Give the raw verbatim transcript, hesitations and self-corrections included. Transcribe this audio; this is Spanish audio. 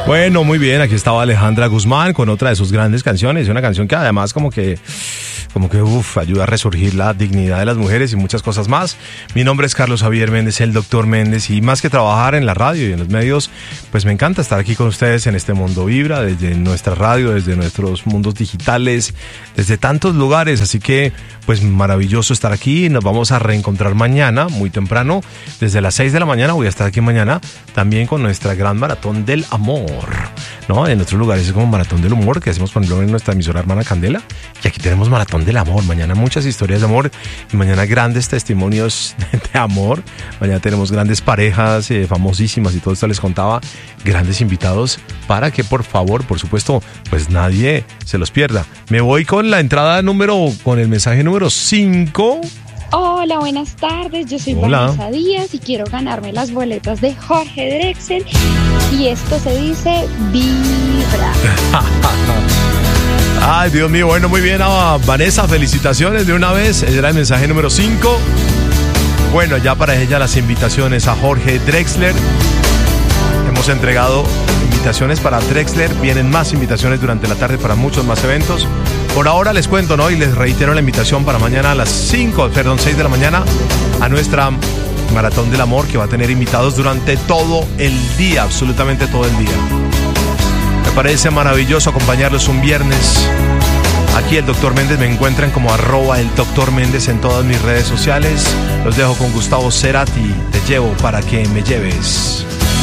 Bueno, muy bien, aquí estaba Alejandra Guzmán con otra de sus grandes canciones, una canción que además como que, como que uf, ayuda a resurgir la dignidad de las mujeres y muchas cosas más. Mi nombre es Carlos Javier Méndez, el doctor Méndez, y más que trabajar en la radio y en los medios, pues me encanta estar aquí con ustedes en este Mundo Vibra, desde nuestra radio, desde nuestros mundos digitales, desde tantos lugares, así que pues maravilloso estar aquí. Nos vamos a reencontrar mañana, muy temprano, desde las seis de la mañana, voy a estar aquí mañana, también con nuestra gran maratón del amor, ¿no? En otros lugares es como maratón del humor, que hacemos por ejemplo en nuestra emisora hermana Candela, y aquí tenemos maratón del amor. Mañana muchas historias de amor, y mañana grandes testimonios de amor. Mañana tenemos grandes parejas eh, famosísimas, y todo esto les contaba, grandes invitados, para que por favor, por supuesto, pues nadie se los pierda. Me voy con la entrada número, con el mensaje número cinco. Hola, buenas tardes, yo soy Hola. Vanessa Díaz y quiero ganarme las boletas de Jorge Drexel, y esto se dice Vibra. Ay, Dios mío, bueno, muy bien, ah, Vanessa, felicitaciones de una vez. Era el mensaje número cinco. Bueno, ya para ella las invitaciones a Jorge Drexler. Hemos entregado invitaciones para Drexler, vienen más invitaciones durante la tarde para muchos más eventos. Por ahora les cuento, ¿no? Y les reitero la invitación para mañana a las cinco, perdón, seis de la mañana a nuestra Maratón del Amor, que va a tener invitados durante todo el día, absolutamente todo el día. Me parece maravilloso acompañarlos un viernes. Aquí el doctor Méndez, me encuentran como arroba el doctor Méndez en todas mis redes sociales. Los dejo con Gustavo Cerati, te llevo para que me lleves.